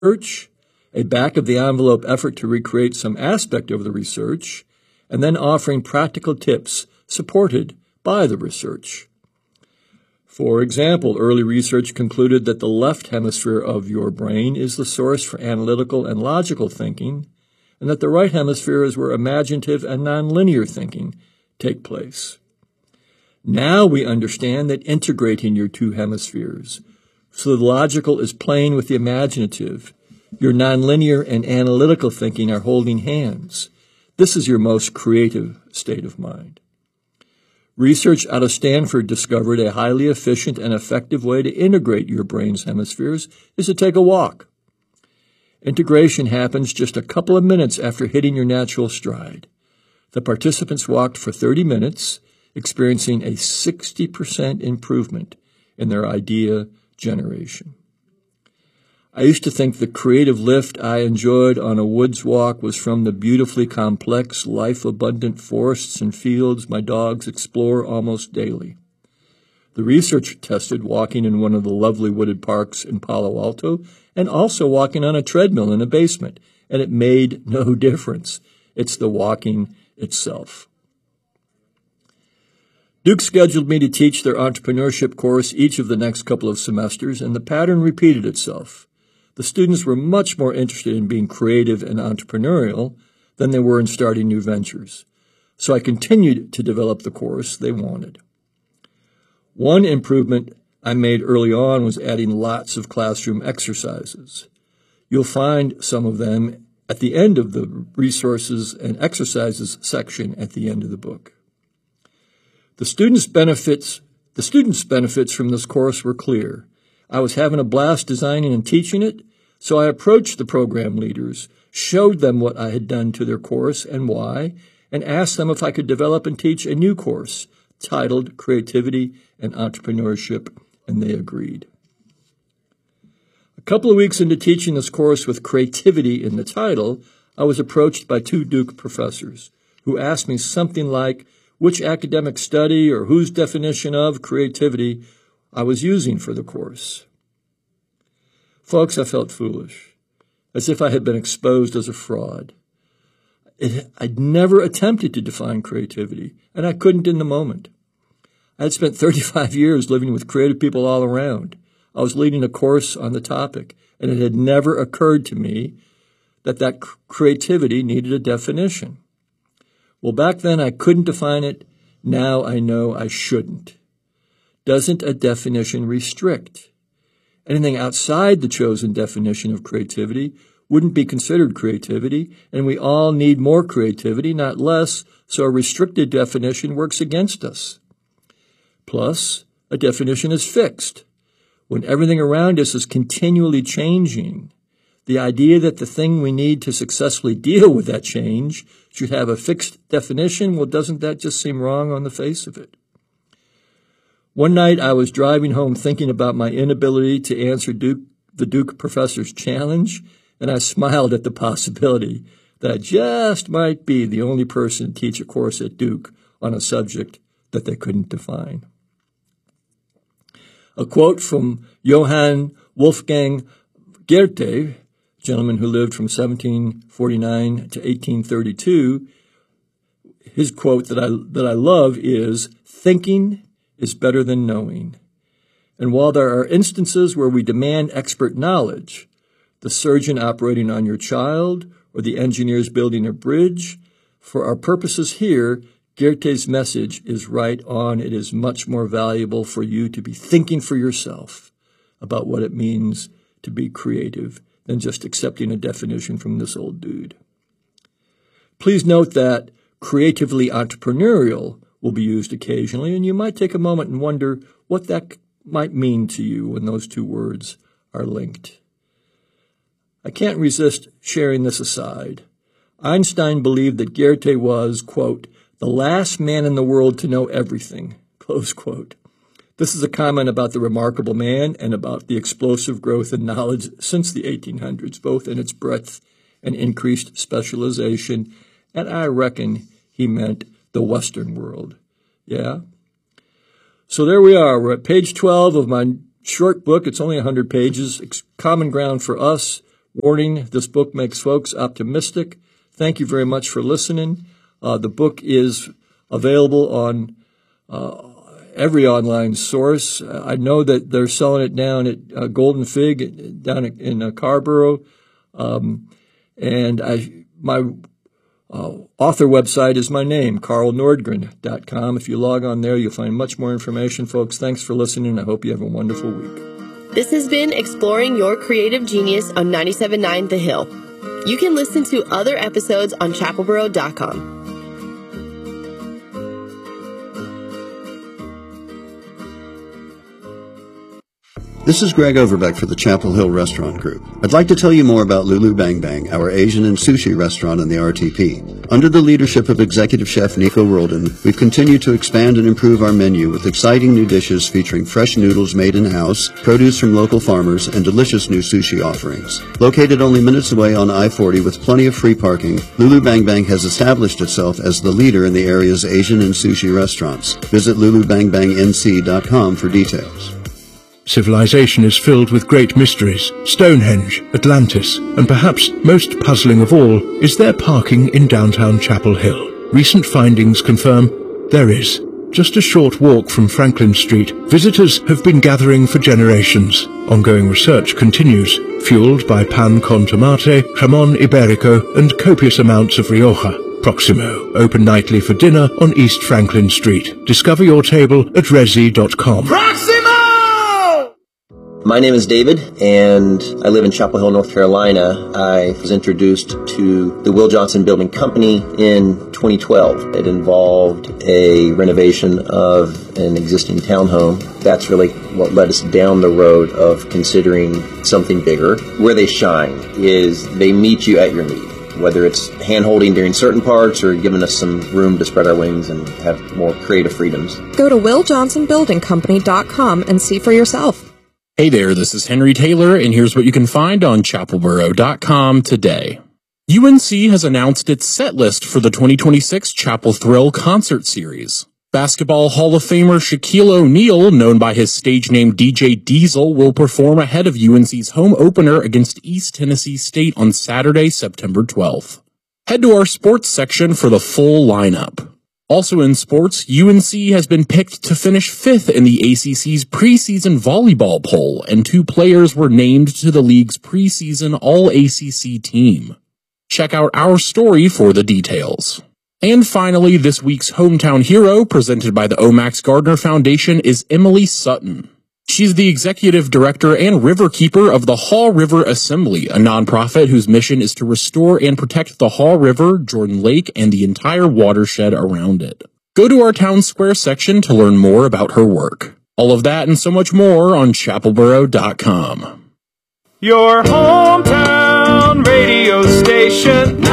research, a back-of-the-envelope effort to recreate some aspect of the research, and then offering practical tips supported by the research. For example, early research concluded that the left hemisphere of your brain is the source for analytical and logical thinking, and that the right hemisphere is where imaginative and nonlinear thinking take place. Now we understand that integrating your two hemispheres, so the logical is playing with the imaginative, your nonlinear and analytical thinking are holding hands. This is your most creative state of mind. Research out of Stanford discovered a highly efficient and effective way to integrate your brain's hemispheres is to take a walk. Integration happens just a couple of minutes after hitting your natural stride. The participants walked for 30 minutes, experiencing a 60% improvement in their idea generation. I used to think the creative lift I enjoyed on a woods walk was from the beautifully complex, life-abundant forests and fields my dogs explore almost daily. The research tested walking in one of the lovely wooded parks in Palo Alto and also walking on a treadmill in a basement, and it made no difference. It's the walking itself. Duke scheduled me to teach their entrepreneurship course each of the next couple of semesters, and the pattern repeated itself. The students were much more interested in being creative and entrepreneurial than they were in starting new ventures. So I continued to develop the course they wanted. One improvement I made early on was adding lots of classroom exercises. You'll find some of them at the end of the resources and exercises section at the end of the book. The students' benefits from this course were clear. I was having a blast designing and teaching it, so I approached the program leaders, showed them what I had done to their course and why, and asked them if I could develop and teach a new course titled Creativity and Entrepreneurship, and they agreed. A couple of weeks into teaching this course with creativity in the title, I was approached by two Duke professors who asked me something like which academic study or whose definition of creativity I was using for the course. Folks, I felt foolish, as if I had been exposed as a fraud. I'd never attempted to define creativity, and I couldn't in the moment. I had spent 35 years living with creative people all around. I was leading a course on the topic, and it had never occurred to me that creativity needed a definition. Well, back then I couldn't define it. Now I know I shouldn't. Doesn't a definition restrict? Anything outside the chosen definition of creativity wouldn't be considered creativity, and we all need more creativity, not less, so a restricted definition works against us. Plus, a definition is fixed. When everything around us is continually changing, the idea that the thing we need to successfully deal with that change should have a fixed definition, well, doesn't that just seem wrong on the face of it? One night I was driving home thinking about my inability to answer the Duke professor's challenge, and I smiled at the possibility that I just might be the only person to teach a course at Duke on a subject that they couldn't define. A quote from Johann Wolfgang Goethe, gentleman who lived from 1749 to 1832, his quote that I love is, "Thinking is better than knowing." And while there are instances where we demand expert knowledge, the surgeon operating on your child or the engineers building a bridge, for our purposes here, Goethe's message is right on. It is much more valuable for you to be thinking for yourself about what it means to be creative than just accepting a definition from this old dude. Please note that creatively entrepreneurial will be used occasionally, and you might take a moment and wonder what that might mean to you when those two words are linked. I can't resist sharing this aside. Einstein believed that Goethe was, quote, the last man in the world to know everything, close quote. This is a comment about the remarkable man and about the explosive growth in knowledge since the 1800s, both in its breadth and increased specialization, and I reckon he meant the Western world. Yeah? So there we are. We're at page 12 of my short book. It's only 100 pages. Common Ground for Us, Warning, this book makes folks optimistic. Thank you very much for listening. The book is available on every online source. I know that they're selling it down at Golden Fig down in Carborough. My author website is my name, carlnordgren.com. If you log on there, you'll find much more information, folks. Thanks for listening. I hope you have a wonderful week. This has been Exploring Your Creative Genius on 97.9 The Hill. You can listen to other episodes on chapelboro.com. This is Greg Overbeck for the Chapel Hill Restaurant Group. I'd like to tell you more about Lulu Bang Bang, our Asian and sushi restaurant in the RTP. Under the leadership of Executive Chef Nico Roldan, we've continued to expand and improve our menu with exciting new dishes featuring fresh noodles made in-house, produce from local farmers, and delicious new sushi offerings. Located only minutes away on I-40 with plenty of free parking, Lulu Bang Bang has established itself as the leader in the area's Asian and sushi restaurants. Visit lulubangbangnc.com for details. Civilization is filled with great mysteries. Stonehenge, Atlantis, and perhaps most puzzling of all is there parking in downtown Chapel Hill. Recent findings confirm there is. Just a short walk from Franklin Street, visitors have been gathering for generations. Ongoing research continues, fueled by pan con tomate, jamón ibérico, and copious amounts of Rioja. Proximo, open nightly for dinner on East Franklin Street. Discover your table at resi.com. My name is David, and I live in Chapel Hill, North Carolina. I was introduced to the Will Johnson Building Company in 2012. It involved a renovation of an existing townhome. That's really what led us down the road of considering something bigger. Where they shine is they meet you at your need, whether it's hand-holding during certain parts or giving us some room to spread our wings and have more creative freedoms. Go to willjohnsonbuildingcompany.com and see for yourself. Hey there, this is Henry Taylor, and here's what you can find on chapelboro.com today. UNC has announced its set list for the 2026 Chapel Thrill Concert Series. Basketball Hall of Famer Shaquille O'Neal, known by his stage name DJ Diesel, will perform ahead of UNC's home opener against East Tennessee State on Saturday, September 12th. Head to our sports section for the full lineup. Also in sports, UNC has been picked to finish 5th in the ACC's preseason volleyball poll, and 2 players were named to the league's preseason All-ACC team. Check out our story for the details. And finally, this week's hometown hero, presented by the Omax Gardner Foundation, is Emily Sutton. She's the executive director and riverkeeper of the Haw River Assembly, a nonprofit whose mission is to restore and protect the Haw River, Jordan Lake, and the entire watershed around it. Go to our town square section to learn more about her work. All of that and so much more on chapelboro.com. Your hometown radio station,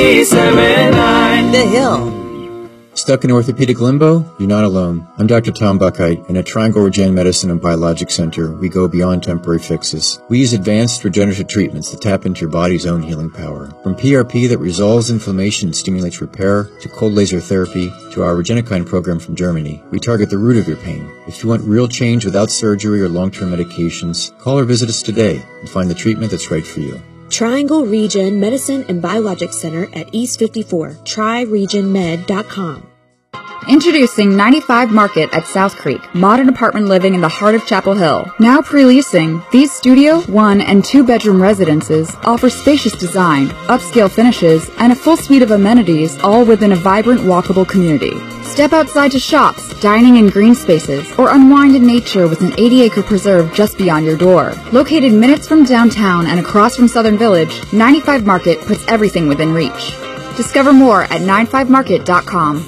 97.9 The Hill. Stuck in orthopedic limbo? You're not alone. I'm Dr. Tom Buckheit, and at Triangle Regen Medicine and Biologic Center, we go beyond temporary fixes. We use advanced regenerative treatments that tap into your body's own healing power. From PRP that resolves inflammation and stimulates repair, to cold laser therapy, to our Regenikine program from Germany, we target the root of your pain. If you want real change without surgery or long-term medications, call or visit us today and find the treatment that's right for you. Triangle Regen Medicine and Biologic Center at East 54, TryRegenMed.com. Introducing 95 Market at South Creek, modern apartment living in the heart of Chapel Hill. Now pre-leasing, these studio, 1- and 2-bedroom residences offer spacious design, upscale finishes, and a full suite of amenities, all within a vibrant, walkable community. Step outside to shops, dining in green spaces, or unwind in nature with an 80-acre preserve just beyond your door. Located minutes from downtown and across from Southern Village, 95 Market puts everything within reach. Discover more at 95market.com.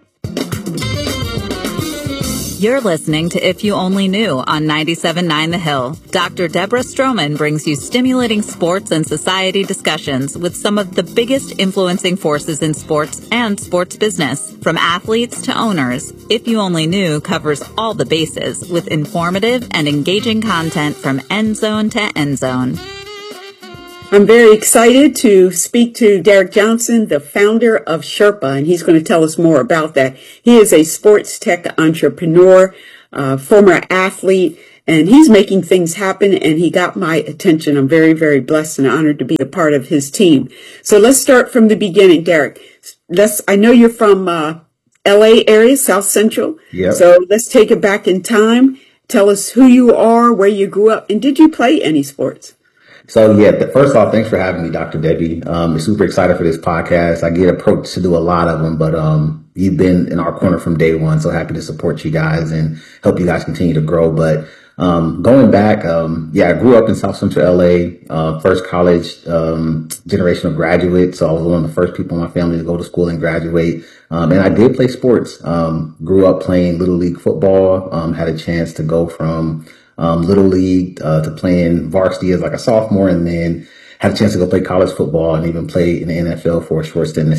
You're listening to If You Only Knew on 97.9 The Hill. Dr. Deborah Stroman brings you stimulating sports and society discussions with some of the biggest influencing forces in sports and sports business. From athletes to owners, If You Only Knew covers all the bases with informative and engaging content from end zone to end zone. I'm very excited to speak to Derek Johnson, the founder of Sherpa, and he's going to tell us more about that. He is a sports tech entrepreneur, former athlete, and he's making things happen, and he got my attention. I'm very, very blessed and honored to be a part of his team. So let's start from the beginning, Derek. I know you're from LA area, South Central. Yep. So let's take it back in time. Tell us who you are, where you grew up, and did you play any sports? So first off, thanks for having me, Dr. Debbie. I'm super excited for this podcast. I get approached to do a lot of them, but you've been in our corner from day one. So happy to support you guys and help you guys continue to grow. But going back, I grew up in South Central LA, first college generation of graduate. So I was one of the first people in my family to go to school and graduate. And I did play sports. Grew up playing Little League football. Had a chance to go from Little League to playing varsity as like a sophomore, and then had a chance to go play college football and even play in the NFL for a short stint in the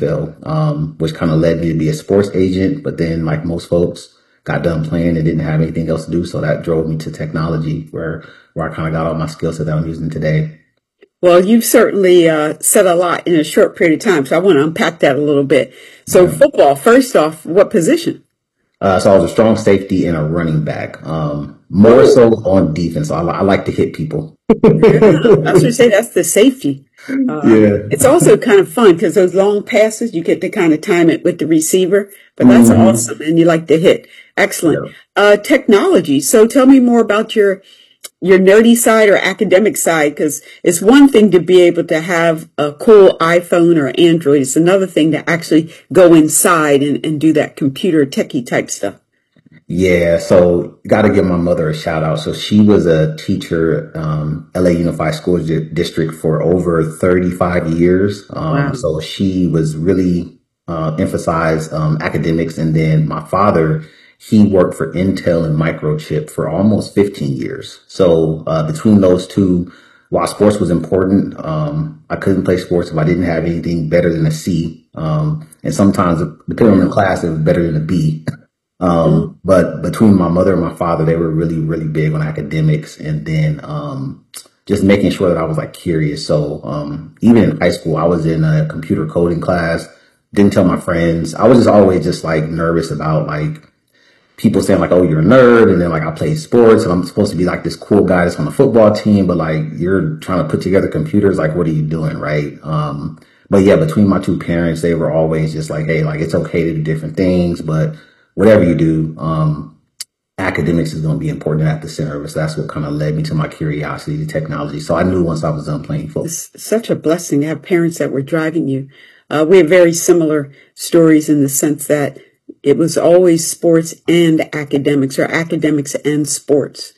CFL, which kind of led me to be a sports agent. But then, like most folks, got done playing and didn't have anything else to do. So that drove me to technology, where I kind of got all my skill set that I'm using today. Well, you've certainly said a lot in a short period of time, so I want to unpack that a little bit. So football, first off, what position? So I was a strong safety and a running back, more so on defense. I like to hit people. I was going to say that's the safety. It's also kind of fun because those long passes, you get to kind of time it with the receiver, but that's awesome. And you like to hit. Excellent. Technology. So tell me more about your nerdy side or academic side, because it's one thing to be able to have a cool iPhone or Android. It's another thing to actually go inside and do that computer techie type stuff. Yeah, so got to give my mother a shout out. So she was a teacher, LA Unified School District for over 35 years. Wow. So she was really emphasized academics. And then my father, he worked for Intel and Microchip for almost 15 years. So between those two, while sports was important, I couldn't play sports if I didn't have anything better than a C. And sometimes, depending on the class, it was better than a B. But between my mother and my father, they were really, really big on academics, and then just making sure that I was like curious. So even in high school, I was in a computer coding class, didn't tell my friends. I was just always just like nervous about like people saying like, oh, you're a nerd. And then like I played sports and I'm supposed to be like this cool guy that's on the football team, but like you're trying to put together computers. Like, what are you doing? Right. But yeah, between my two parents, they were always just like, hey, like it's okay to do different things, but whatever you do, academics is going to be important at the center of it. So that's what kind of led me to my curiosity to technology. So I knew once I was done playing football. It's such a blessing to have parents that were driving you. We have very similar stories in the sense that it was always sports and academics, or academics and sports.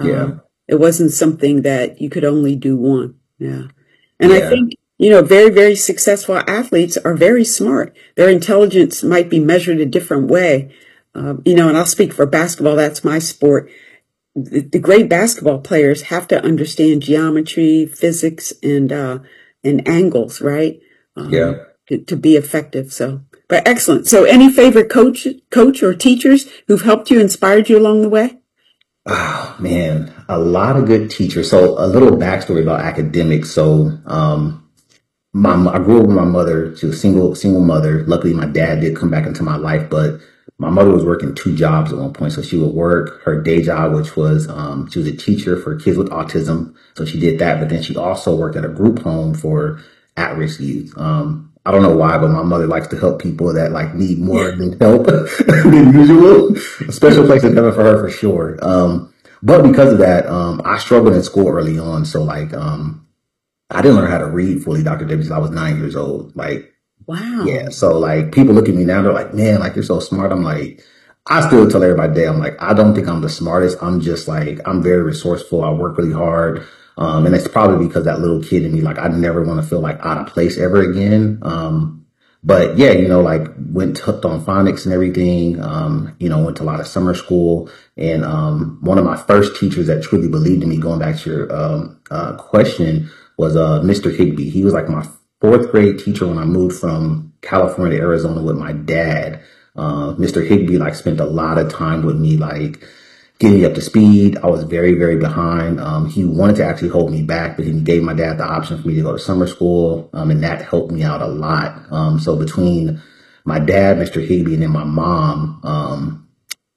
It wasn't something that you could only do one. And I think, very, very successful athletes are very smart. Their intelligence might be measured a different way. And I'll speak for basketball. That's my sport. The great basketball players have to understand geometry, physics, and angles, right? To be effective. So, but excellent. So any favorite coach or teachers who've helped you, inspired you along the way? Oh man, a lot of good teachers. So a little backstory about academics. So, I grew up with my mother. She was a single mother. Luckily, my dad did come back into my life, but my mother was working 2 jobs at one point. So she would work her day job, which was, she was a teacher for kids with autism. So she did that, but then she also worked at a group home for at-risk youth. I don't know why, but my mother likes to help people that like need more than help than usual. A special place in heaven for her for sure. But because of that, I struggled in school early on. So like, I didn't learn how to read fully, Dr. Debbie, until I was 9 years old. Like, wow. Yeah. So like people look at me now, they're like, man, like you're so smart. I'm like, I still tell everybody today, I'm like, I don't think I'm the smartest. I'm just like, I'm very resourceful. I work really hard. And it's probably because that little kid in me, like I never want to feel like out of place ever again. But yeah, like went hooked on phonics and everything. Went to a lot of summer school, and one of my first teachers that truly believed in me, going back to your question, was Mr. Higby. He was like my 4th grade teacher when I moved from California to Arizona with my dad. Mr. Higby like spent a lot of time with me, like getting me up to speed. I was very, very behind. He wanted to actually hold me back, but he gave my dad the option for me to go to summer school. And that helped me out a lot. So between my dad, Mr. Higby, and then my mom,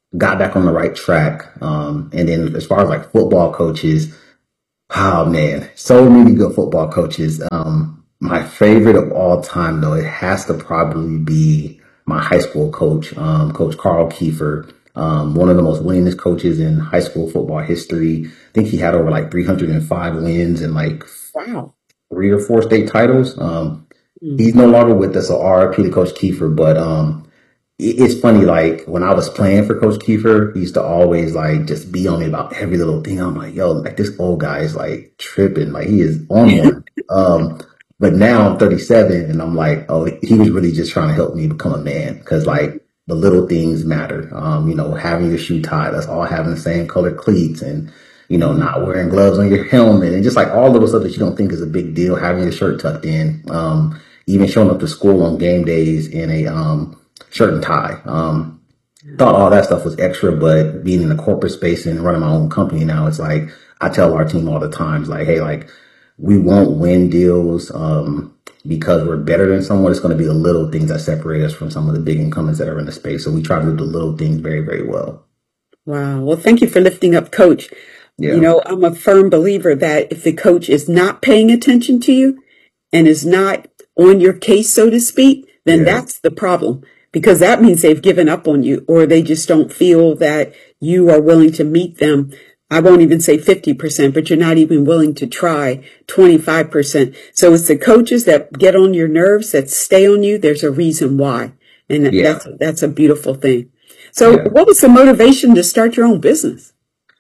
got back on the right track. And then as far as like football coaches, oh man, so many good football coaches. My favorite of all time, though, it has to probably be my high school coach, Coach Carl Kiefer, one of the most winningest coaches in high school football history. I think he had over like 305 wins and like 3 or 4 state titles. He's no longer with us, so RIP to Coach Kiefer. But it's funny, like when I was playing for Coach Kiefer, he used to always like just be on me about every little thing. I'm like, yo, like this old guy is like tripping, like he is on one. But now I'm 37 and I'm like, oh, he was really just trying to help me become a man, because like the little things matter. You know, having your shoe tied, us all having the same color cleats, and you know, not wearing gloves on your helmet, and just like all little stuff that you don't think is a big deal, having your shirt tucked in, even showing up to school on game days in a shirt and tie. Thought all that stuff was extra, but being in a corporate space and running my own company now, it's like I tell our team all the time, it's like, hey, like we won't win deals because we're better than someone. It's going to be the little things that separate us from some of the big incumbents that are in the space. So we try to do the little things very, very well. Wow. Well, thank you for lifting up Coach. Yeah. You know, I'm a firm believer that if the coach is not paying attention to you and is not on your case, so to speak, then that's the problem, because that means they've given up on you, or they just don't feel that you are willing to meet them. I won't even say 50%, but you're not even willing to try 25%. So it's the coaches that get on your nerves, that stay on you. There's a reason why. And that's a beautiful thing. So what was the motivation to start your own business?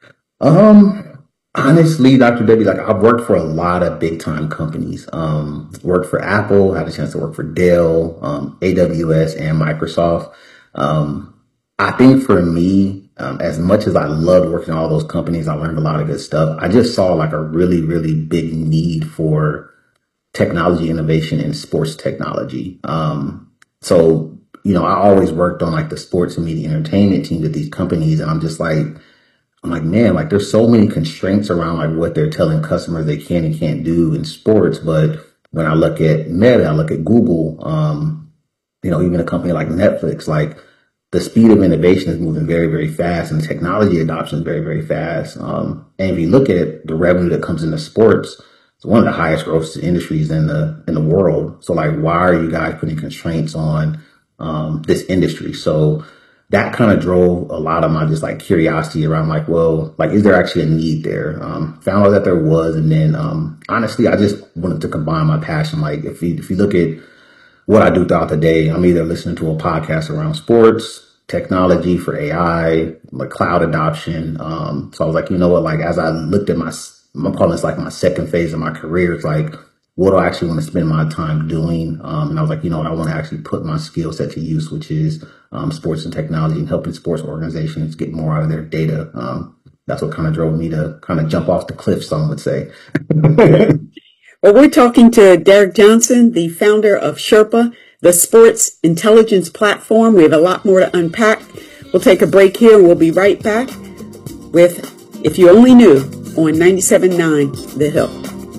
Honestly, Dr. Debbie, like I've worked for a lot of big time companies. Worked for Apple, had a chance to work for Dell, AWS and Microsoft. I think for me, as much as I loved working in all those companies, I learned a lot of good stuff. I just saw like a really, really big need for technology innovation in sports technology. So, you know, I always worked on like the sports and media entertainment teams at these companies. And I'm like, man, like there's so many constraints around like what they're telling customers they can and can't do in sports. But when I look at Meta, I look at Google, you know, even a company like Netflix, like the speed of innovation is moving very, very fast, and technology adoption is very, very fast. And if you look at the revenue that comes into sports, it's one of the highest growth industries in the world. So like, why are you guys putting constraints on this industry? So that kind of drove a lot of my just like curiosity around like, well, like, is there actually a need there? Found out that there was. And then, honestly, I just wanted to combine my passion. Like if you look at what I do throughout the day, I'm either listening to a podcast around sports, technology for AI, like cloud adoption. So I was like, you know what, like as I looked at I'm calling this like my second phase of my career, it's like, what do I actually want to spend my time doing? And I was like, you know what, I want to actually put my skill set to use, which is sports and technology, and helping sports organizations get more out of their data. That's what kind of drove me to kind of jump off the cliff, some would say. Well, we're talking to Derek Johnson, the founder of Sherpa, the sports intelligence platform. We have a lot more to unpack. We'll take a break here and we'll be right back with If You Only Knew on 97.9 The Hill.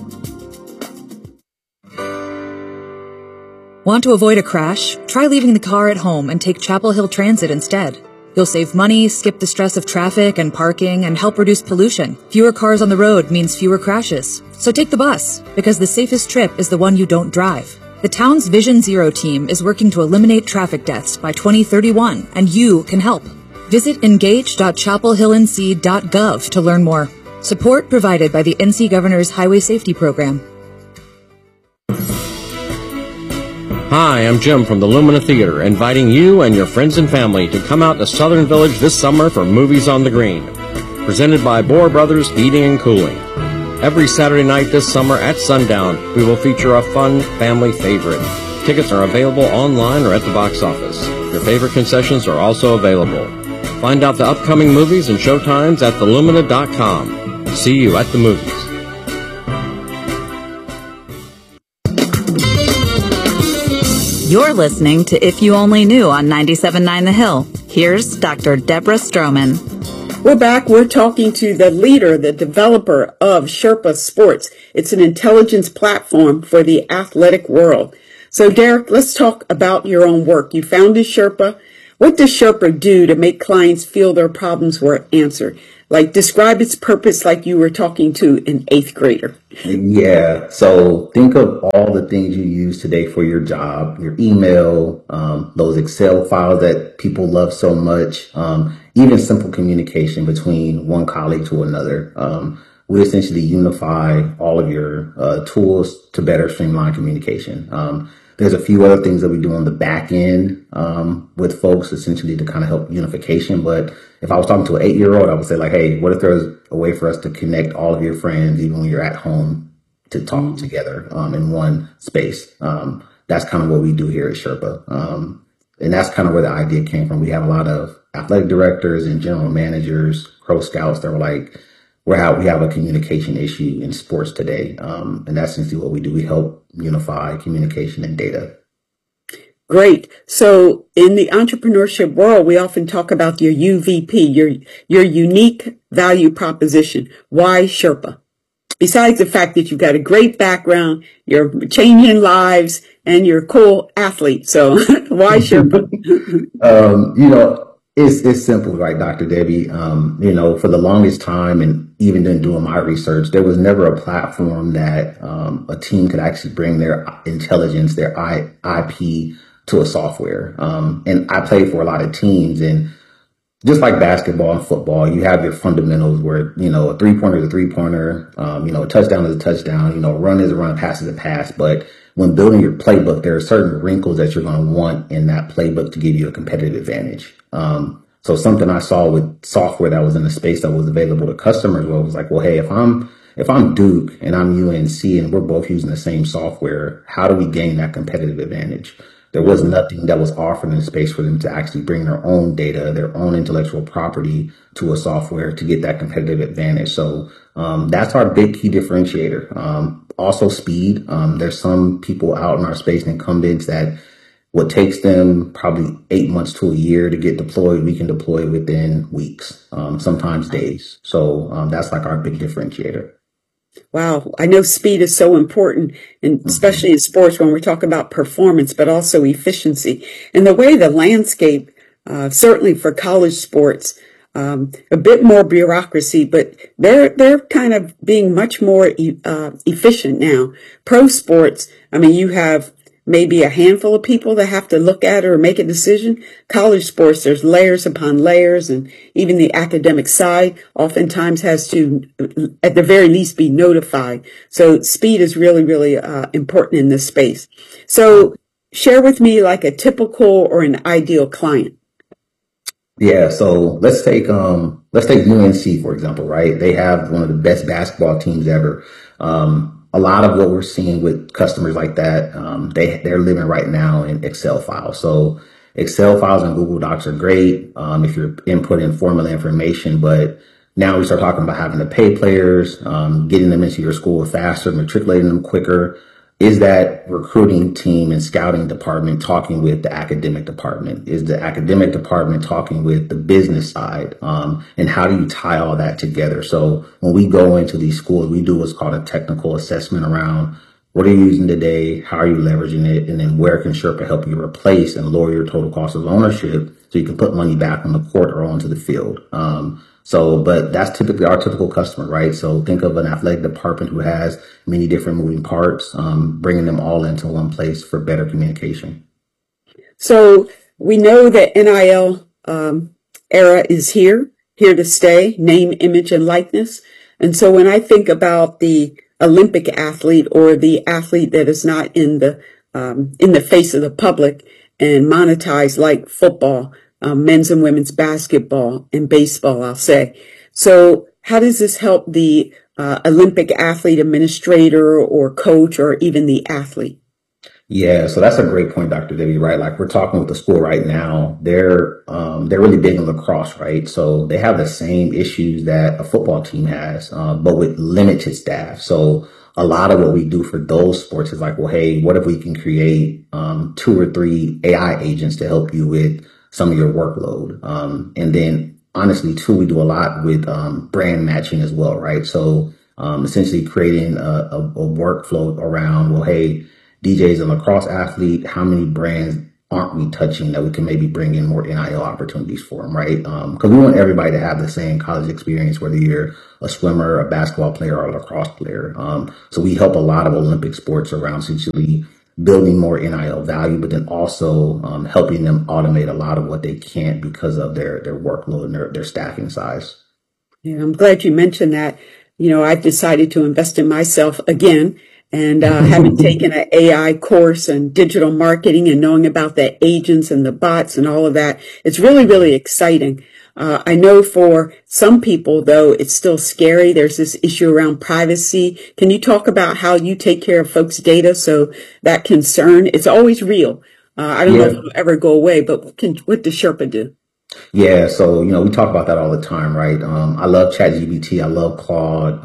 Want to avoid a crash? Try leaving the car at home and take Chapel Hill Transit instead. You'll save money, skip the stress of traffic and parking, and help reduce pollution. Fewer cars on the road means fewer crashes. So take the bus, because the safest trip is the one you don't drive. The town's Vision Zero team is working to eliminate traffic deaths by 2031, and you can help. Visit engage.chapelhillnc.gov to learn more. Support provided by the NC Governor's Highway Safety Program. Hi, I'm Jim from the Lumina Theater, inviting you and your friends and family to come out to Southern Village this summer for Movies on the Green, presented by Bohr Brothers Heating and Cooling. Every Saturday night this summer at sundown, we will feature a fun family favorite. Tickets are available online or at the box office. Your favorite concessions are also available. Find out the upcoming movies and showtimes at thelumina.com. See you at the movies. You're listening to If You Only Knew on 97.9 The Hill. Here's Dr. Deborah Stroman. We're back. We're talking to the leader, the developer of Sherpa Sports. It's an intelligence platform for the athletic world. So, Derek, let's talk about your own work. You founded Sherpa. what does Sherpa do to make clients feel their problems were answered? Like, describe its purpose like you were talking to an 8th grader. Yeah. So think of all the things you use today for your job, your email, those Excel files that people love so much, even simple communication between one colleague to another. We essentially unify all of your tools to better streamline communication. There's a few other things that we do on the back end with folks, essentially to kind of help unification. But if I was talking to an 8-year-old, I would say like, hey, what if there's a way for us to connect all of your friends, even when you're at home, to talk together in one space? That's kind of what we do here at Sherpa. And that's kind of where the idea came from. We have a lot of athletic directors and general managers, Pro Scouts that were like, we have a communication issue in sports today. And that's essentially what we do. We help unify communication and data. Great. So in the entrepreneurship world, we often talk about your UVP, your unique value proposition. Why Sherpa? Besides the fact that you've got a great background, you're changing lives, and you're a cool athlete. So why Sherpa? It's simple, right, Dr. Debbie? For the longest time, and even in doing my research, there was never a platform that a team could actually bring their intelligence, their IP to a software. And I played for a lot of teams, and just like basketball and football, you have your fundamentals where, a 3-pointer is a 3-pointer, a touchdown is a touchdown, a run is a run, a pass is a pass. But when building your playbook, there are certain wrinkles that you're going to want in that playbook to give you a competitive advantage. So something I saw with software that was in the space that was available to customers was like, well, hey, if I'm Duke and I'm UNC and we're both using the same software, how do we gain that competitive advantage? There was nothing that was offered in the space for them to actually bring their own data, their own intellectual property to a software to get that competitive advantage. So that's our big key differentiator. Also speed. There's some people out in our space, incumbents, that what takes them probably 8 months to a year to get deployed, we can deploy within weeks, sometimes days. So that's like our big differentiator. Wow. I know speed is so important, and especially in sports when we're talking about performance, but also efficiency. And the way the landscape, certainly for college sports, a bit more bureaucracy, but they're kind of being much more efficient now. Pro sports, you have maybe a handful of people that have to look at it or make a decision. College sports, there's layers upon layers, and even the academic side oftentimes has to, at the very least, be notified. So speed is really, really important in this space. So share with me like a typical or an ideal client. Yeah, so let's take UNC, for example, right? They have one of the best basketball teams ever. A lot of what we're seeing with customers like that, they're living right now in Excel files. So Excel files and Google Docs are great if you're inputting formula information, but now we start talking about having to pay players, getting them into your school faster, matriculating them quicker. Is that recruiting team and scouting department talking with the academic department? Is the academic department talking with the business side? And how do you tie all that together? So when we go into these schools, we do what's called a technical assessment around what are you using today? How are you leveraging it? And then where can Sherpa help you replace and lower your total cost of ownership so you can put money back on the court or onto the field? But that's typically our typical customer, right? So think of an athletic department who has many different moving parts, bringing them all into one place for better communication. So we know that NIL era is here to stay, name, image, and likeness. And so when I think about the Olympic athlete or the athlete that is not in the face of the public and monetized like football, men's and women's basketball and baseball, I'll say. So how does this help the Olympic athlete administrator or coach or even the athlete? Yeah, so that's a great point, Dr. Debbie, right? Like we're talking with the school right now, they're really big in lacrosse, right? So they have the same issues that a football team has, but with limited staff. So a lot of what we do for those sports is like, well, hey, what if we can create 2 or 3 AI agents to help you with some of your workload. And then honestly too, we do a lot with brand matching as well, right? So essentially creating a workflow around, well, hey, DJ is a lacrosse athlete. How many brands aren't we touching that we can maybe bring in more NIL opportunities for them, right? Because we want everybody to have the same college experience, whether you're a swimmer, a basketball player, or a lacrosse player. So we help a lot of Olympic sports around essentially building more NIL value, but then also helping them automate a lot of what they can't because of their workload and their staffing size. Yeah, I'm glad you mentioned that. I've decided to invest in myself again. And having taken an AI course and digital marketing and knowing about the agents and the bots and all of that, it's really, really exciting. I know for some people, though, it's still scary. There's this issue around privacy. Can you talk about how you take care of folks' data? So that concern, it's always real. I don't know if it'll ever go away, but what does Sherpa do? Yeah, so, we talk about that all the time, right? I love ChatGPT. I love Claude,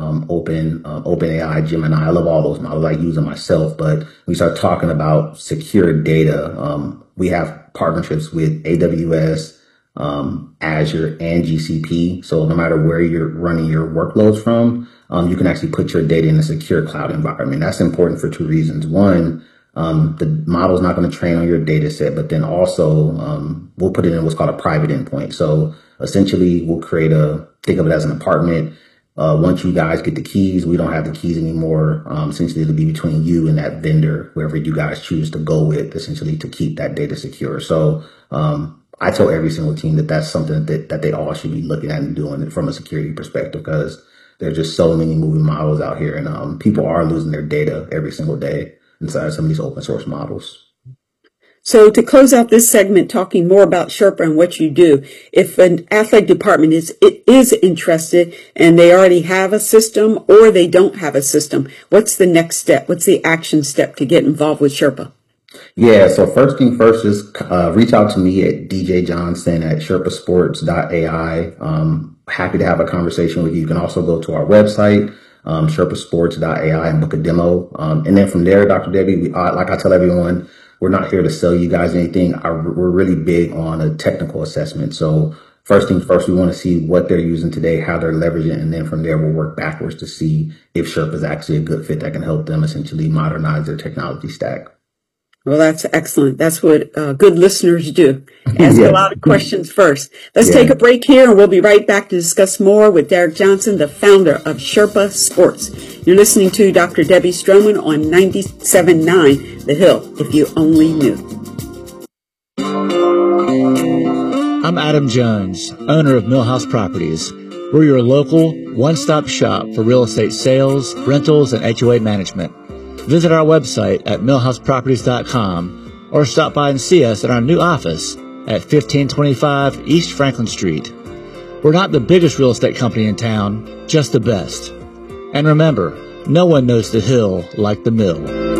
OpenAI, Gemini. I love all those models. I use them myself. But when we start talking about secure data, we have partnerships with AWS, Azure, and GCP. So no matter where you're running your workloads from, you can actually put your data in a secure cloud environment. That's important for two reasons. One, the model's not going to train on your data set, but then also we'll put it in what's called a private endpoint. So essentially we'll think of it as an apartment. Once you guys get the keys, we don't have the keys anymore. Essentially it'll be between you and that vendor, whoever you guys choose to go with, essentially to keep that data secure. So I tell every single team that that's something that they all should be looking at and doing from a security perspective, because there's just so many moving models out here, and people are losing their data every single day inside some of these open source models. So to close out this segment, talking more about Sherpa and what you do, if an athletic department is interested and they already have a system or they don't have a system, what's the next step? What's the action step to get involved with Sherpa? Yeah, so first thing first is reach out to me at djjohnson@sherpasports.ai. Happy to have a conversation with you. You can also go to our website, sherpasports.ai, and book a demo. And then from there, Dr. Debbie, like I tell everyone, we're not here to sell you guys anything. We're really big on a technical assessment. So first things first, we want to see what they're using today, how they're leveraging it, and then from there, we'll work backwards to see if Sherpa is actually a good fit that can help them essentially modernize their technology stack. Well, that's excellent. That's what good listeners do. Ask a lot of questions first. Let's take a break here, and we'll be right back to discuss more with Derek Johnson, the founder of Sherpa Sports. You're listening to Dr. Debbie Stroman on 97.9 The Hill, if you only knew. I'm Adam Jones, owner of Millhouse Properties. We're your local one-stop shop for real estate sales, rentals, and HOA management. Visit our website at millhouseproperties.com or stop by and see us at our new office at 1525 East Franklin Street. We're not the biggest real estate company in town, just the best. And remember, no one knows the hill like the mill.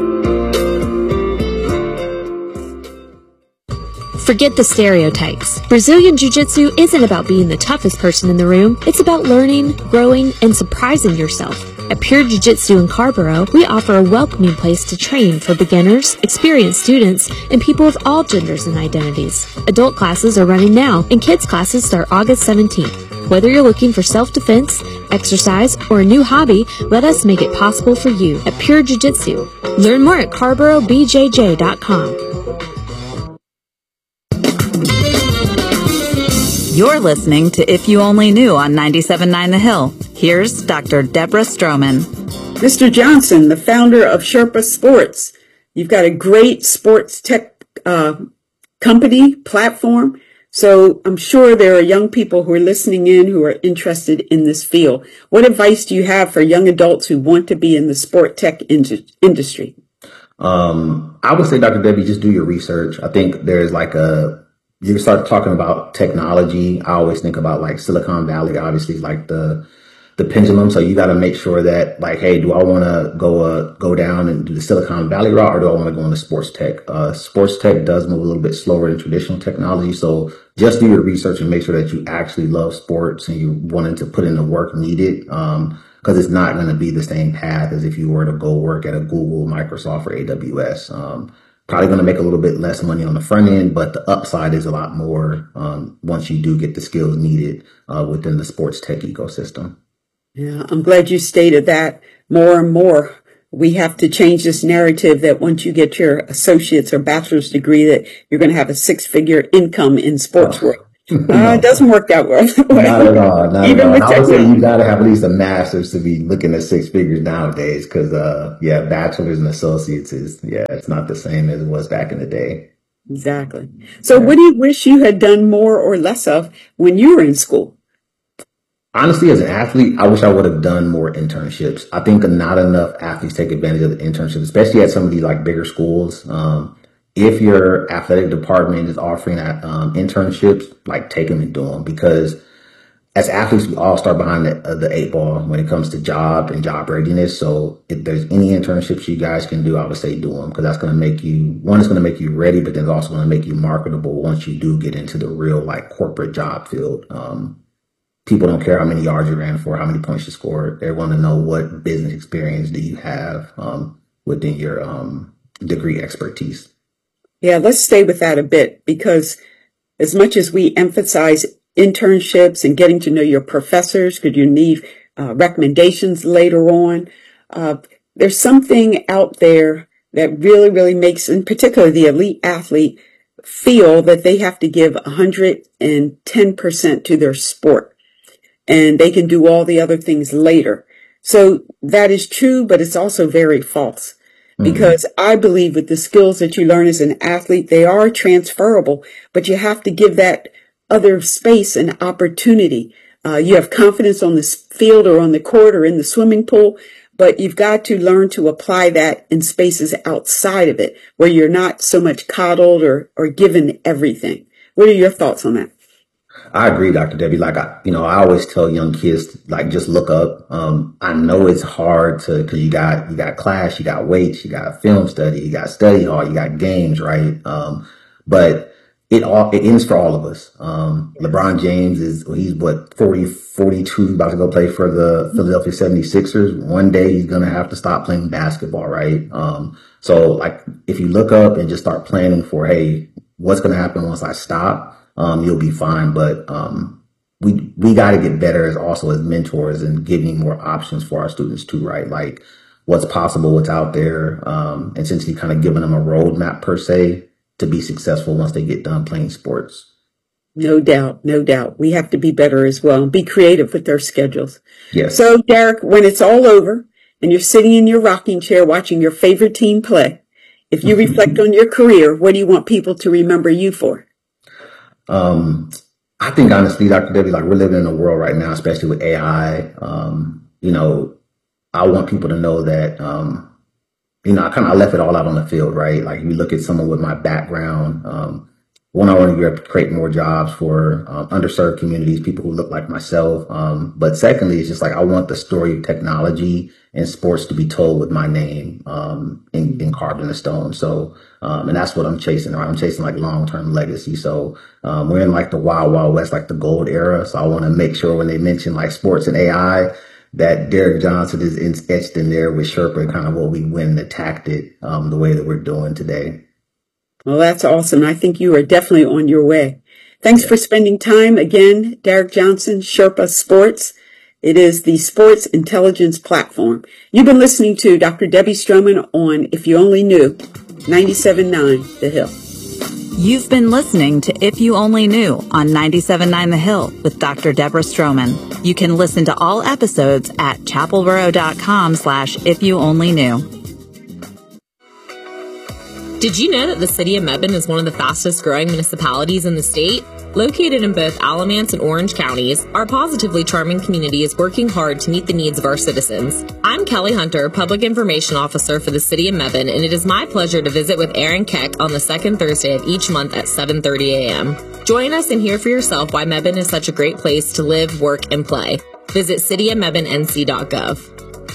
Forget the stereotypes. Brazilian Jiu-Jitsu isn't about being the toughest person in the room. It's about learning, growing, and surprising yourself. At Pure Jiu-Jitsu in Carborough, we offer a welcoming place to train for beginners, experienced students, and people of all genders and identities. Adult classes are running now, and kids classes start August 17th. Whether you're looking for self-defense, exercise, or a new hobby, let us make it possible for you at Pure Jiu-Jitsu. Learn more at CarboroughBJJ.com. You're listening to If You Only Knew on 97.9 The Hill. Here's Dr. Deborah Stroman. Mr. Johnson, the founder of Sherpa Sports. You've got a great sports tech company, platform. So I'm sure there are young people who are listening in who are interested in this field. What advice do you have for young adults who want to be in the sport tech industry? I would say, Dr. Debbie, just do your research. I think there's you start talking about technology. I always think about like Silicon Valley, obviously, like the pendulum. So you got to make sure that like, hey, do I want to go down and do the Silicon Valley route, or do I want to go into sports tech? Sports tech does move a little bit slower than traditional technology. So just do your research and make sure that you actually love sports and you're wanting to put in the work needed. Because it's not going to be the same path as if you were to go work at a Google, Microsoft, or AWS. Probably going to make a little bit less money on the front end, but the upside is a lot more once you do get the skills needed within the sports tech ecosystem. Yeah, I'm glad you stated that. More and more We have to change this narrative that once you get your associate's or bachelor's degree that you're going to have a six-figure income in sports world. It doesn't work that well. Not at all. Not at all. I would say you got to have at least a master's to be looking at six figures nowadays because, bachelor's and associates it's not the same as it was back in the day. Exactly. So what do you wish you had done more or less of when you were in school? Honestly, as an athlete, I wish I would have done more internships. I think not enough athletes take advantage of the internships, especially at some of these like bigger schools. If your athletic department is offering internships, like take them and do them, because as athletes, we all start behind the eight ball when it comes to job and job readiness. So if there's any internships you guys can do, I would say do them, because that's going to make you, one, it's going to make you ready, but then it's also going to make you marketable once you do get into the real like corporate job field. People don't care how many yards you ran for, how many points you scored. They want to know what business experience do you have within your degree expertise. Yeah, let's stay with that a bit, because as much as we emphasize internships and getting to know your professors, because you need recommendations later on, there's something out there that really, really makes, in particular, the elite athlete feel that they have to give 110% to their sport, and they can do all the other things later. So that is true, but it's also very false. Because I believe with the skills that you learn as an athlete, they are transferable, but you have to give that other space and opportunity. You have confidence on the field or on the court or in the swimming pool, but you've got to learn to apply that in spaces outside of it where you're not so much coddled or given everything. What are your thoughts on that? I agree, Dr. Debbie. Like, I always tell young kids, like, just look up. I know it's hard cause you got class, you got weights, you got film study, you got study hall, you got games, right? But it ends for all of us. LeBron James he's 42, about to go play for the Philadelphia 76ers. One day he's going to have to stop playing basketball, right? So like, if you look up and just start planning for, hey, what's going to happen once I stop? You'll be fine. But we got to get better as mentors and giving more options for our students too, right? Like what's possible, what's out there, and essentially kind of giving them a roadmap per se to be successful once they get done playing sports. No doubt, no doubt. We have to be better as well and be creative with their schedules. Yes. So Derek, when it's all over and you're sitting in your rocking chair watching your favorite team play, if you reflect on your career, what do you want people to remember you for? I think honestly, Dr. Debbie, like we're living in a world right now, especially with AI. I want people to know that, I left it all out on the field, right? Like if you look at someone with my background, one, I want to create more jobs for underserved communities, people who look like myself. But secondly, it's just like I want the story of technology and sports to be told with my name and carved in the stone. So, and that's what I'm chasing. Right? I'm chasing like long-term legacy. So we're in like the wild, wild west, like the gold era. So I want to make sure when they mention like sports and AI, that Derek Johnson is etched in there with Sherpa and kind of what we win and attacked it the way that we're doing today. Well, that's awesome. I think you are definitely on your way. Thanks for spending time again, Derek Johnson, Sherpa Sports. It is the sports intelligence platform. You've been listening to Dr. Debbie Stroman on If You Only Knew, 97.9 The Hill. You've been listening to If You Only Knew on 97.9 The Hill with Dr. Deborah Stroman. You can listen to all episodes at chapelboro.com/ifyouonlyknew. Did you know that the city of Mebane is one of the fastest growing municipalities in the state? Located in both Alamance and Orange counties, our positively charming community is working hard to meet the needs of our citizens. I'm Kelly Hunter, Public Information Officer for the city of Mebane, and it is my pleasure to visit with Aaron Keck on the second Thursday of each month at 7:30 a.m. Join us and hear for yourself why Mebane is such a great place to live, work, and play. Visit cityofmebanenc.gov.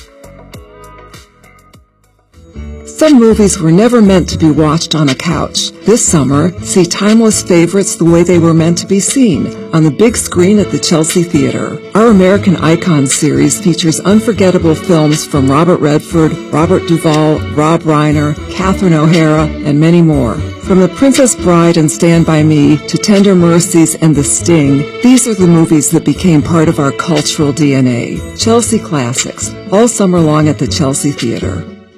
Some movies were never meant to be watched on a couch. This summer, see timeless favorites the way they were meant to be seen, on the big screen at the Chelsea Theater. Our American Icons series features unforgettable films from Robert Redford, Robert Duvall, Rob Reiner, Catherine O'Hara, and many more. From The Princess Bride and Stand By Me to Tender Mercies and The Sting, these are the movies that became part of our cultural DNA. Chelsea Classics, all summer long at the Chelsea Theater.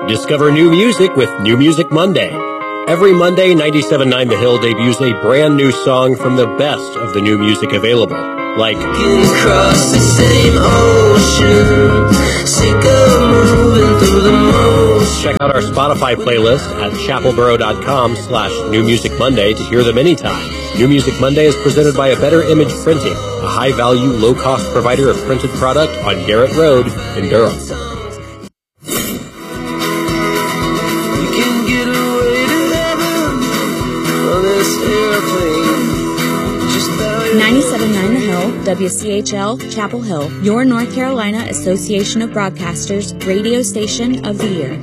Discover new music with New Music Monday. Every Monday, 97.9 The Hill debuts a brand new song from the best of the new music available. Like Across the same ocean, sick of moving through the motion. Check out our Spotify playlist at chapelboro.com/New Music Monday to hear them anytime. New Music Monday is presented by A Better Image Printing, a high-value, low-cost provider of printed product on Garrett Road in Durham. 97.9 The Hill, WCHL, Chapel Hill, your North Carolina Association of Broadcasters radio station of the year.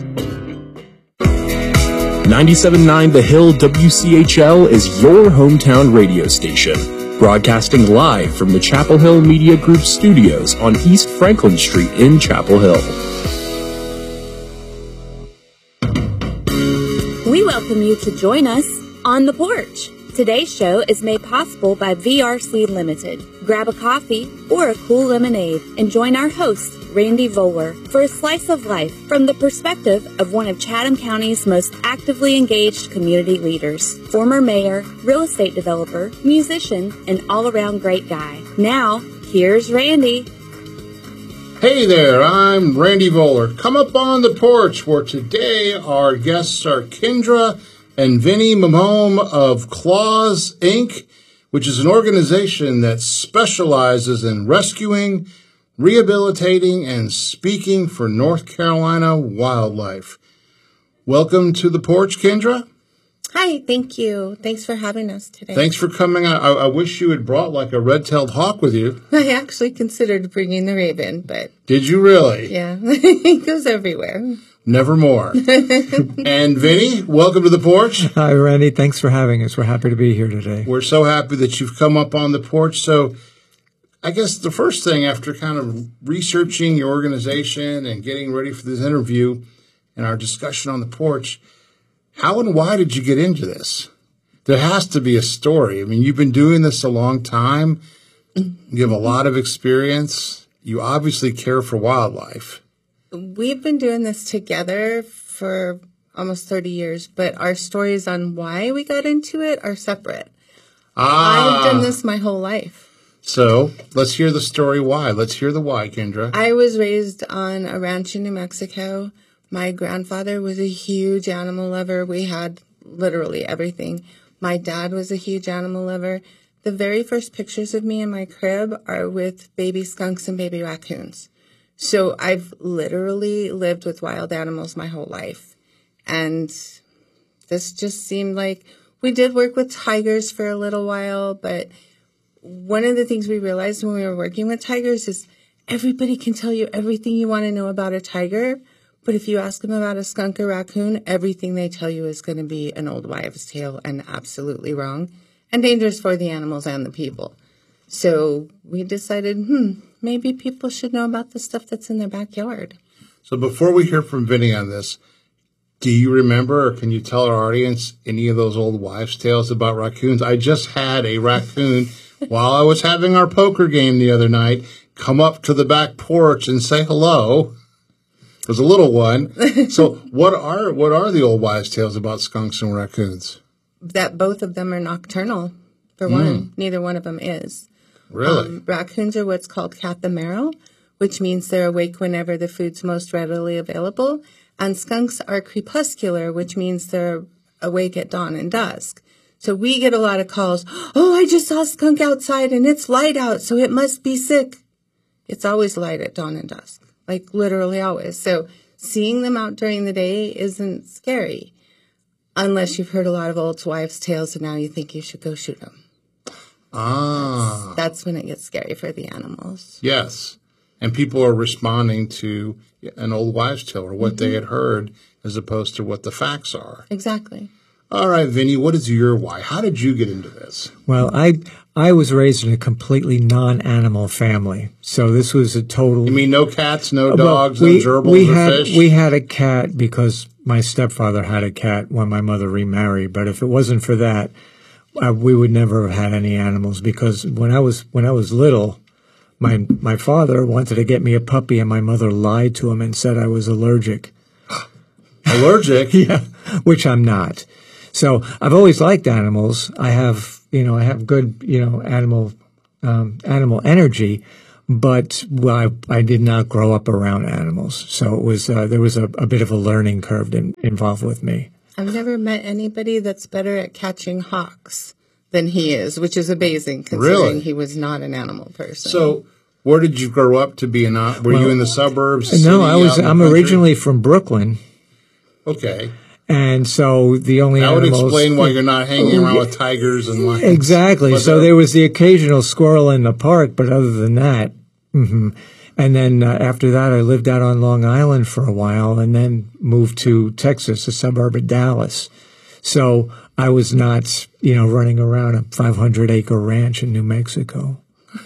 97.9 The Hill WCHL is your hometown radio station, broadcasting live from the Chapel Hill Media Group studios on East Franklin Street in Chapel Hill. We welcome you to join us on the porch. Today's show is made possible by VRC Limited. Grab a coffee or a cool lemonade and join our host, Randy Voller, for a slice of life from the perspective of one of Chatham County's most actively engaged community leaders, former mayor, real estate developer, musician, and all-around great guy. Now, here's Randy. Hey there, I'm Randy Voller. Come up on the porch where today our guests are Kendra and Vinny Mamome of Claws, Inc., which is an organization that specializes in rescuing, rehabilitating, and speaking for North Carolina wildlife. Welcome to the porch, Kendra. Hi, thank you. Thanks for having us today. Thanks for coming out. I wish you had brought like a red-tailed hawk with you. I actually considered bringing the raven, but... Did you really? Yeah, he goes everywhere. Nevermore. And Vinny, welcome to the porch. Hi, Randy. Thanks for having us. We're happy to be here today. We're so happy that you've come up on the porch. So I guess the first thing after kind of researching your organization and getting ready for this interview and our discussion on the porch, how and why did you get into this? There has to be a story. I mean, you've been doing this a long time. You have a lot of experience. You obviously care for wildlife. We've been doing this together for almost 30 years, but our stories on why we got into it are separate. I've done this my whole life. So let's hear the story why. Let's hear the why, Kendra. I was raised on a ranch in New Mexico. My grandfather was a huge animal lover. We had literally everything. My dad was a huge animal lover. The very first pictures of me in my crib are with baby skunks and baby raccoons. So I've literally lived with wild animals my whole life. And this just seemed like we did work with tigers for a little while, but one of the things we realized when we were working with tigers is everybody can tell you everything you want to know about a tiger, but if you ask them about a skunk or raccoon, everything they tell you is going to be an old wives' tale and absolutely wrong and dangerous for the animals and the people. So we decided, maybe people should know about the stuff that's in their backyard. So before we hear from Vinny on this, do you remember or can you tell our audience any of those old wives' tales about raccoons? I just had a raccoon while I was having our poker game the other night come up to the back porch and say hello. It was a little one. So what are the old wives' tales about skunks and raccoons? That both of them are nocturnal, for one. Neither one of them is. Really? Raccoons are what's called cat-the-marrow, which means they're awake whenever the food's most readily available. And skunks are crepuscular, which means they're awake at dawn and dusk. So we get a lot of calls, oh, I just saw a skunk outside and it's light out, so it must be sick. It's always light at dawn and dusk, like literally always. So seeing them out during the day isn't scary, unless you've heard a lot of old wives' tales and now you think you should go shoot them. That's when it gets scary for the animals. Yes. And people are responding to an old wives' tale or what they had heard as opposed to what the facts are. Exactly. All right, Vinny, what is your why? How did you get into this? Well, I was raised in a completely non-animal family, so this was a total... You mean no cats, no dogs, no gerbils or fish? We had a cat because my stepfather had a cat when my mother remarried, but if it wasn't for that, we would never have had any animals because when I was little, my father wanted to get me a puppy and my mother lied to him and said I was allergic. Allergic? Yeah, which I'm not. So I've always liked animals. I have good, animal energy, but I did not grow up around animals. So it was, there was a bit of a learning curve involved with me. I've never met anybody that's better at catching hawks than he is, which is amazing considering he was not an animal person. So where did you grow up to be were you in the suburbs? No, I'm originally from Brooklyn. Okay. And so the only that animals... That would explain why you're not hanging around with tigers and lions. Exactly. So there was the occasional squirrel in the park, but other than that... Mm-hmm. And then after that, I lived out on Long Island for a while and then moved to Texas, a suburb of Dallas. So I was not, running around a 500-acre ranch in New Mexico.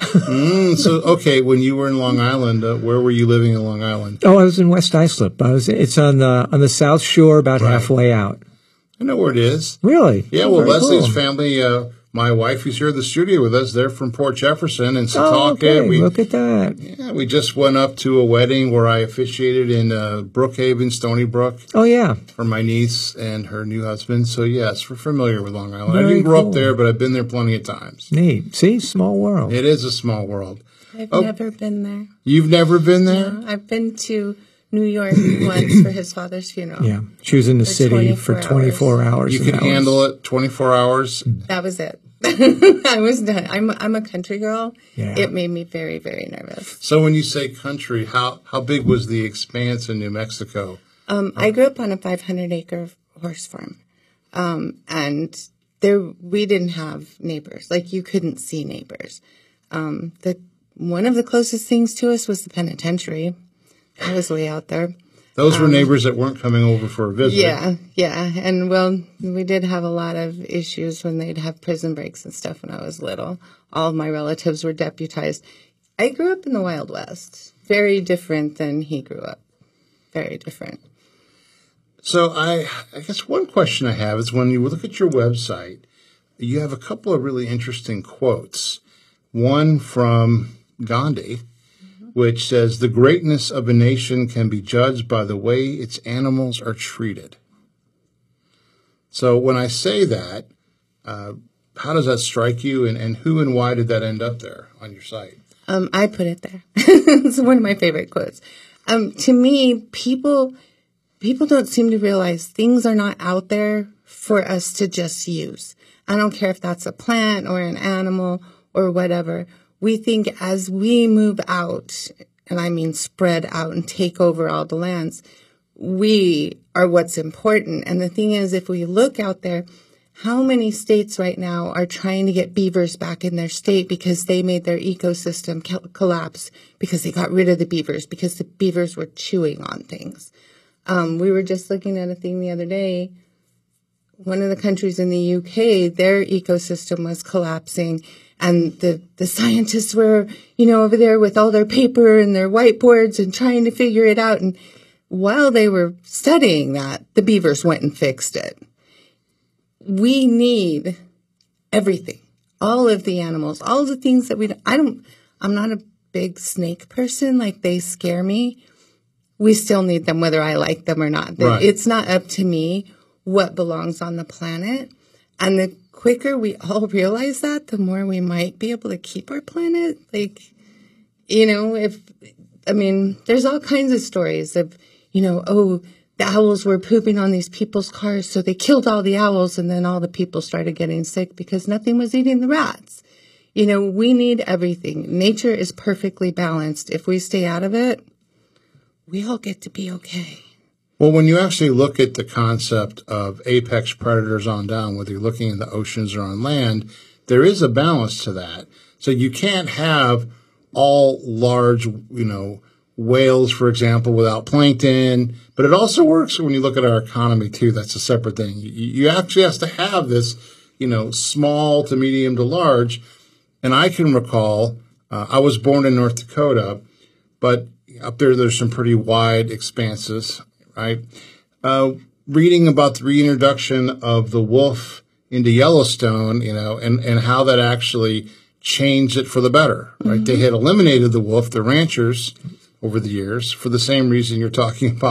Okay, when you were in Long Island, where were you living in Long Island? Oh, I was in West Islip. It's on the South Shore, about halfway out. I know where it is. Really? Yeah, well, Leslie's family, my wife who's here in the studio with us, they're from Port Jefferson and Setauket. Okay. Look at that. Yeah, we just went up to a wedding where I officiated in Brookhaven, Stony Brook. Oh, yeah. For my niece and her new husband. So, yes, we're familiar with Long Island. I didn't grow up there, but I've been there plenty of times. Neat. See? Small world. It is a small world. I've never been there. You've never been there? No, I've been to New York once for his father's funeral. Yeah. She was in the city for 24 hours. You could handle it 24 hours? That was it. I was done. I'm a country girl. Yeah. It made me very, very nervous. So when you say country, how big was the expanse in New Mexico? I grew up on a 500-acre horse farm. And we didn't have neighbors. Like, you couldn't see neighbors. One of the closest things to us was the penitentiary. I was way out there. Those were neighbors that weren't coming over for a visit. Yeah. And, well, we did have a lot of issues when they'd have prison breaks and stuff when I was little. All of my relatives were deputized. I grew up in the Wild West. Very different than he grew up. Very different. So I guess one question I have is when you look at your website, you have a couple of really interesting quotes. One from Gandhi, which says, "The greatness of a nation can be judged by the way its animals are treated." So when I say that, how does that strike you, and who and why did that end up there on your site? I put it there. It's one of my favorite quotes. To me, people don't seem to realize things are not out there for us to just use. I don't care if that's a plant or an animal or whatever. We think as we move out, and I mean spread out and take over all the lands, we are what's important. And the thing is, if we look out there, how many states right now are trying to get beavers back in their state because they made their ecosystem collapse because they got rid of the beavers, because the beavers were chewing on things. We were just looking at a thing the other day. One of the countries in the UK, their ecosystem was collapsing. And the scientists were, over there with all their paper and their whiteboards and trying to figure it out. And while they were studying that, the beavers went and fixed it. We need everything, all of the animals, all the things that I'm not a big snake person. Like, they scare me. We still need them, whether I like them or not. Right. It's not up to me what belongs on the planet. And the quicker we all realize that, the more we might be able to keep our planet. Like, there's all kinds of stories of, the owls were pooping on these people's cars, so they killed all the owls, and then all the people started getting sick because nothing was eating the rats. We need everything. Nature is perfectly balanced. If we stay out of it, we all get to be okay. Well, when you actually look at the concept of apex predators on down, whether you're looking in the oceans or on land, there is a balance to that. So you can't have all large, whales, for example, without plankton. But it also works when you look at our economy, too. That's a separate thing. You actually have to have this, small to medium to large. And I can recall, I was born in North Dakota, but up there's some pretty wide expanses. Right. Reading about the reintroduction of the wolf into Yellowstone, and how that actually changed it for the better. Right. Mm-hmm. They had eliminated the wolf, the ranchers, over the years for the same reason you're talking about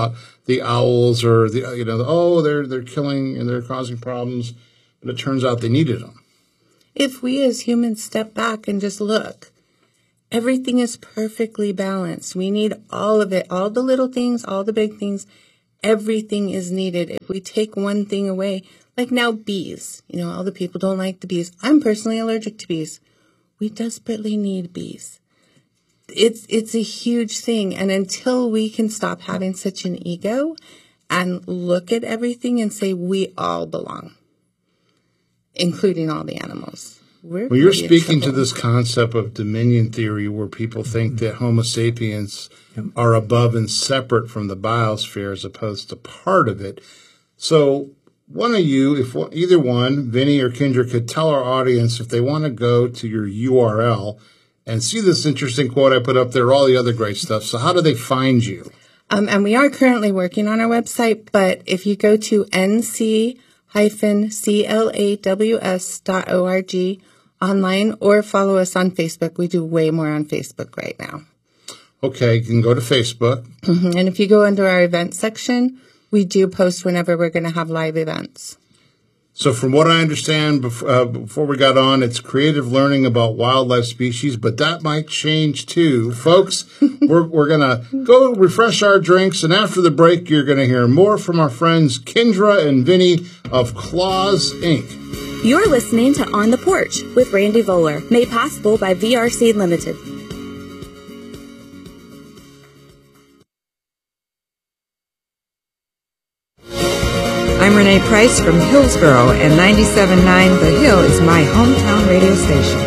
the owls or they're killing and they're causing problems, but it turns out they needed them. If we as humans step back and just look, everything is perfectly balanced. We need all of it, all the little things, all the big things. Everything is needed. If we take one thing away, like now bees, all the people don't like the bees. I'm personally allergic to bees. We desperately need bees. It's a huge thing. And until we can stop having such an ego and look at everything and say we all belong, including all the animals. Well, you're speaking to this concept of dominion theory where people think that Homo sapiens are above and separate from the biosphere as opposed to part of it. So one of you, if either one, Vinny or Kendra, could tell our audience if they want to go to your URL and see this interesting quote I put up there, all the other great stuff. So how do they find you? And we are currently working on our website, but if you go to nc-claws.org online or follow us on Facebook. We do way more on Facebook right now. Okay, you can go to Facebook. Mm-hmm. And if you go under our events section, we do post whenever we're going to have live events. So from what I understand, before we got on, it's creative learning about wildlife species, but that might change too. Folks, we're going to go refresh our drinks, and after the break, you're going to hear more from our friends Kendra and Vinny of Claws, Inc. You're listening to On the Porch with Randy Voller, made possible by VRC Limited. I'm Renee Price from Hillsboro, and 97.9 The Hill is my hometown radio station.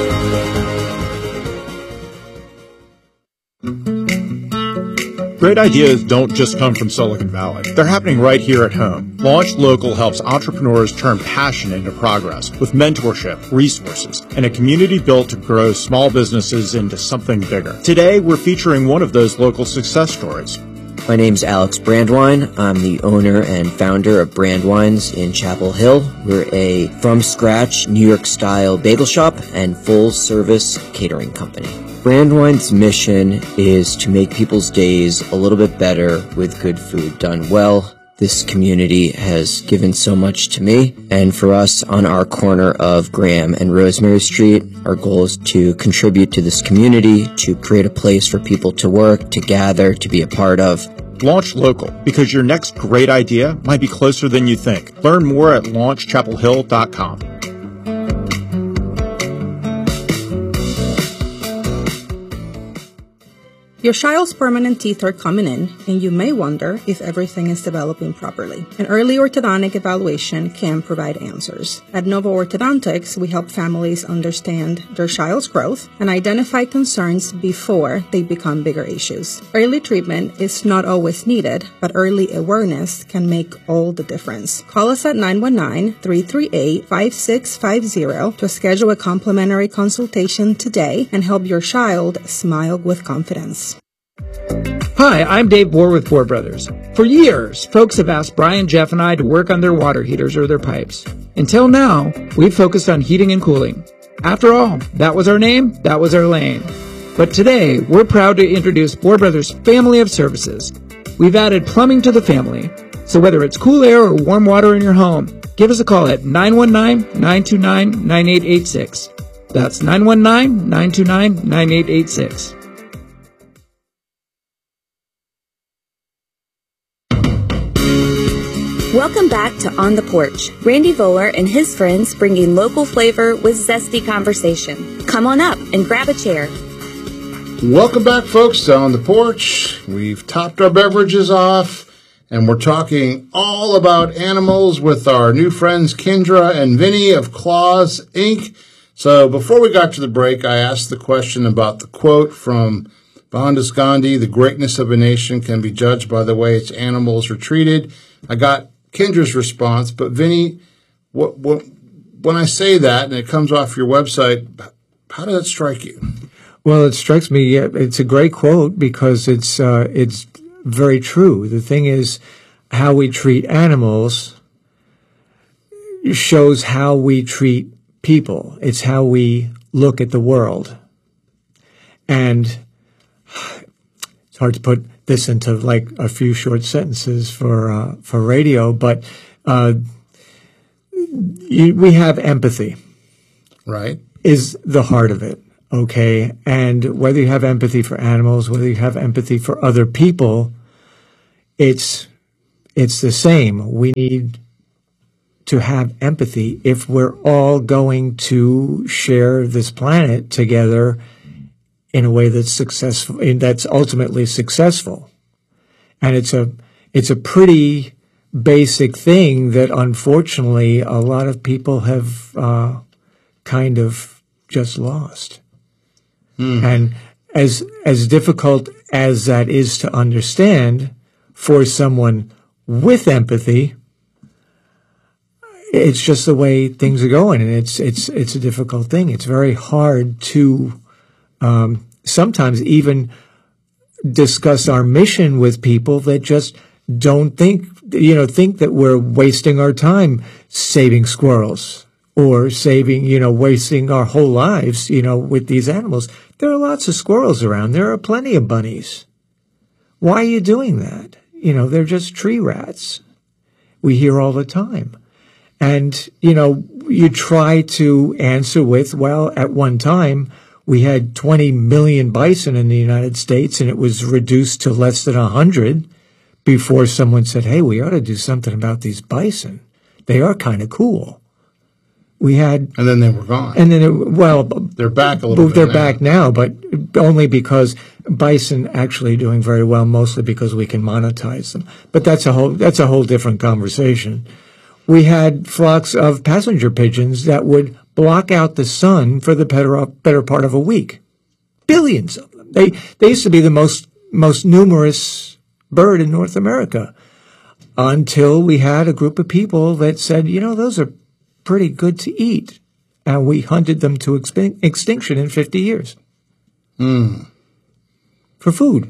Great ideas don't just come from Silicon Valley. They're happening right here at home. Launch Local helps entrepreneurs turn passion into progress with mentorship, resources, and a community built to grow small businesses into something bigger. Today, we're featuring one of those local success stories. My name's Alex Brandwine. I'm the owner and founder of Brandwines in Chapel Hill. We're a from-scratch New York-style bagel shop and full-service catering company. Brandwine's mission is to make people's days a little bit better with good food done well. This community has given so much to me, and for us on our corner of Graham and Rosemary Street, our goal is to contribute to this community, to create a place for people to work, to gather, to be a part of. Launch Local, because your next great idea might be closer than you think. Learn more at launchchapelhill.com. Your child's permanent teeth are coming in, and you may wonder if everything is developing properly. An early orthodontic evaluation can provide answers. At Nova Orthodontics, we help families understand their child's growth and identify concerns before they become bigger issues. Early treatment is not always needed, but early awareness can make all the difference. Call us at 919-338-5650 to schedule a complimentary consultation today and help your child smile with confidence. Hi, I'm Dave Bohr with Bohr Brothers. For years, folks have asked Brian, Jeff, and I to work on their water heaters or their pipes. Until now, we've focused on heating and cooling. After all, that was our name, that was our lane. But today, we're proud to introduce Bohr Brothers' family of services. We've added plumbing to the family, so whether it's cool air or warm water in your home, give us a call at 919-929-9886. That's 919-929-9886. Welcome back to On the Porch. Randy Voller and his friends bringing local flavor with zesty conversation. Come on up and grab a chair. Welcome back, folks, to On the Porch. We've topped our beverages off, and we're talking all about animals with our new friends Kendra and Vinny of Claws, Inc. So before we got to the break, I asked the question about the quote from Mohandas Gandhi, "The greatness of a nation can be judged by the way its animals are treated." I got Kendra's response, but Vinny, when I say that and it comes off your website, how does that strike you? Well, it strikes me, it's a great quote because it's very true. The thing is, how we treat animals shows how we treat people. It's how we look at the world. And it's hard to put this into like a few short sentences for radio, but we have empathy. Right. Is the heart of it. Okay. And whether you have empathy for animals, whether you have empathy for other people, it's the same. We need to have empathy if we're all going to share this planet together in a way that's successful, that's ultimately successful. And it's a pretty basic thing that unfortunately a lot of people have kind of just lost. And as difficult as that is to understand for someone with empathy, it's just the way things are going, and it's a difficult thing. It's very hard to sometimes even discuss our mission with people that just don't think that we're wasting our time saving squirrels or wasting our whole lives, with these animals. There are lots of squirrels around. There are plenty of bunnies. Why are you doing that? They're just tree rats. We hear all the time. And, you try to answer with, well, at one time, we had 20 million bison in the United States, and it was reduced to less than 100 before someone said, hey, we ought to do something about these bison. They are kind of cool. And then they were gone. And then, they're back a little bit. They're back now, but only because bison actually doing very well, mostly because we can monetize them. But that's a whole different conversation. We had flocks of passenger pigeons that would block out the sun for the better part of a week. Billions of them. They used to be the most numerous bird in North America until we had a group of people that said, those are pretty good to eat. And we hunted them to extinction in 50 years. For food.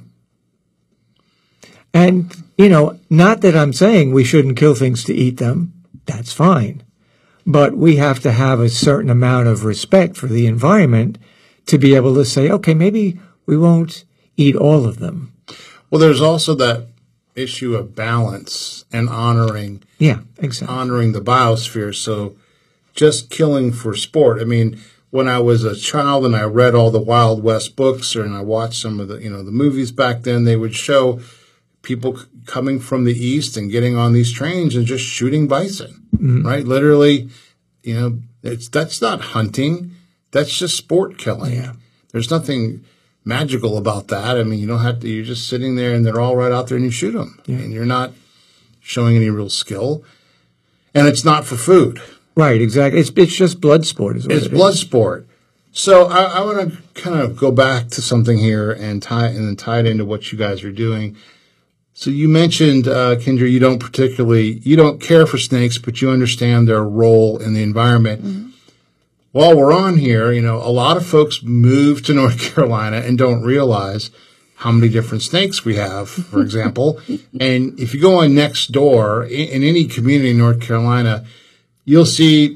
And, not that I'm saying we shouldn't kill things to eat them. That's fine. But we have to have a certain amount of respect for the environment to be able to say, okay, maybe we won't eat all of them. Well, there's also that issue of balance and honoring. Yeah, exactly. Honoring the biosphere. So just killing for sport. I mean, when I was a child and I read all the Wild West books and I watched some of the, the movies back then, they would show people coming from the east and getting on these trains and just shooting bison, right? Literally, that's not hunting. That's just sport killing. Yeah. There's nothing magical about that. I mean, you don't have to, you're just sitting there and they're all right out there and you shoot them. Yeah. And you're not showing any real skill. And it's not for food. Right, exactly. It's just blood sport is what it's blood sport. So I want to kind of go back to something here and tie it into what you guys are doing. So you mentioned, Kendra, you don't care for snakes, but you understand their role in the environment. Mm-hmm. While we're on here, a lot of folks move to North Carolina and don't realize how many different snakes we have, for example. And if you go on Nextdoor, in any community in North Carolina, you'll see,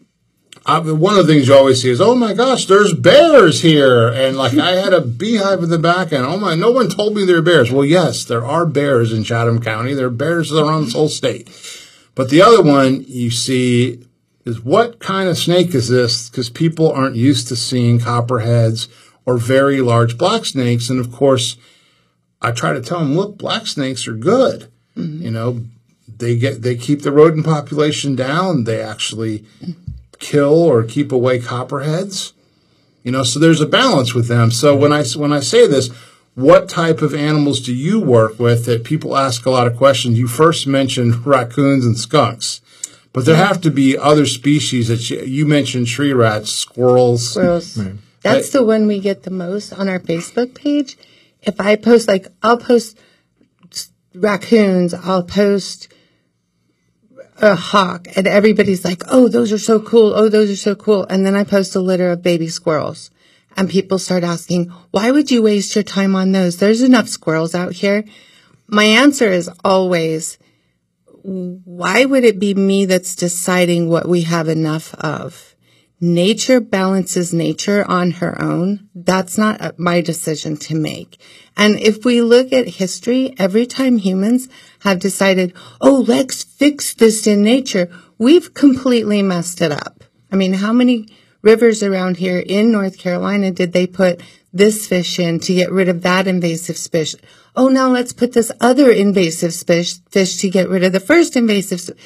one of the things you always see is, oh my gosh, there's bears here. And like I had a beehive in the back and no one told me there are bears. Well, yes, there are bears in Chatham County. There are bears around this whole state. But the other one you see is, what kind of snake is this? Because people aren't used to seeing copperheads or very large black snakes. And of course, I try to tell them, look, black snakes are good. Mm-hmm. They keep the rodent population down. They actually kill or keep away copperheads. So there's a balance with them. So when I say this, what type of animals do you work with that people ask a lot of questions? You first mentioned raccoons and skunks, but there have to be other species that you mentioned: tree rats, squirrels. Right. That's the one we get the most on our Facebook page. If I post, I'll post raccoons, I'll post a hawk, and everybody's like, oh, those are so cool. Oh, those are so cool. And then I post a litter of baby squirrels, and people start asking, why would you waste your time on those? There's enough squirrels out here. My answer is always, why would it be me that's deciding what we have enough of? nature balances nature on her own. That's not my decision to make. And if we look at history, every time humans have decided, oh, let's fix this in nature, we've completely messed it up. I mean, how many rivers around here in North Carolina did they put this fish in to get rid of that invasive fish? Oh, now let's put this other invasive fish to get rid of the first invasive.